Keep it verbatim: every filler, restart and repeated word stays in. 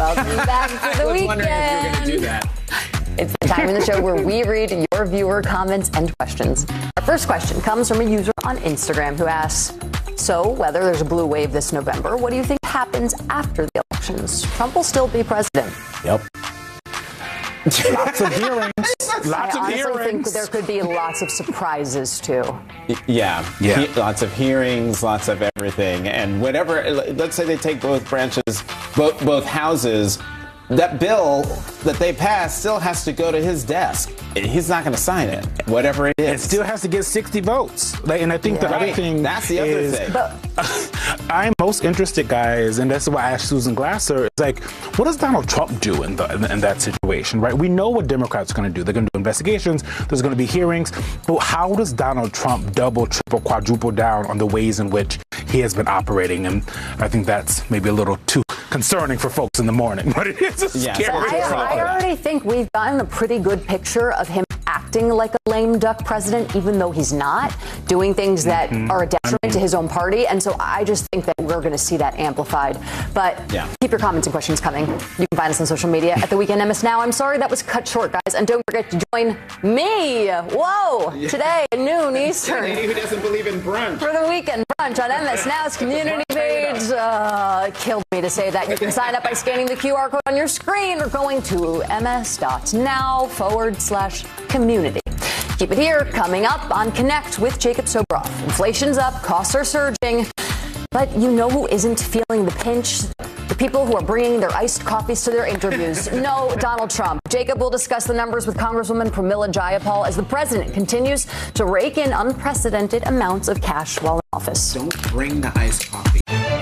Welcome back to the I was weekend. wondering if you were going to do that. It's the time in the show where we read your viewer comments and questions. Our first question comes from a user on Instagram who asks, so whether there's a blue wave this November, what do you think happens after the elections? Trump will still be president. Yep. Lots of hearings. Lots I of honestly hearings. think there could be lots of surprises, too. Yeah. Yeah. He- lots of hearings, lots of everything. And whatever, let's say they take both branches, both, both houses, that bill that they pass still has to go to his desk. He's not going to sign it, whatever it is. It still has to get sixty votes. Like, and I think Yeah. the other Right. thing That's the other is, thing. But I'm most interested, guys, and that's why I asked Susan Glasser, is like, what does Donald Trump do in, the, in, in that situation, right? We know what Democrats are going to do. They're going to do investigations. There's going to be hearings. But how does Donald Trump double, triple, quadruple down on the ways in which he has been operating? And I think that's maybe a little too concerning for folks in the morning, but it is a Yeah. scary I, thought. I already think we've gotten a pretty good picture of him acting like a lame duck president, even though he's not, doing things that Mm-hmm. are a detriment to his own party. And so I just think that we're going to see that amplified. But Yeah. keep your comments and questions coming. You can find us on social media at The Weekend M S Now. I'm sorry that was cut short, guys. And don't forget to join me, whoa, today at noon Eastern. Lady who doesn't believe in brunch. For the Weekend Brunch on M S Now's community page. Uh, it killed me to say that. You can sign up by scanning the Q R code on your screen or going to ms.now forward slash community. Keep it here. Coming up on Connect with Jacob Sobroff. Inflation's up, costs are surging, but you know who isn't feeling the pinch? The people who are bringing their iced coffees to their interviews. No, Donald Trump. Jacob will discuss the numbers with Congresswoman Pramila Jayapal as the president continues to rake in unprecedented amounts of cash while in office. Don't bring the iced coffee.